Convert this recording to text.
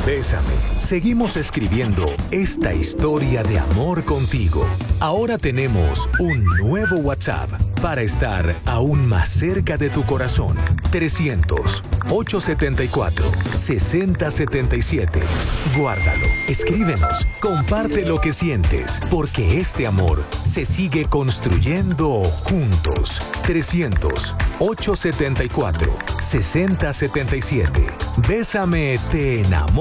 Bésame. Seguimos escribiendo esta historia de amor contigo. Ahora tenemos un nuevo WhatsApp para estar aún más cerca de tu corazón. 300-874-6077. Guárdalo, escríbenos, comparte lo que sientes, porque este amor se sigue construyendo juntos. 300-874-6077. Bésame, te enamoro.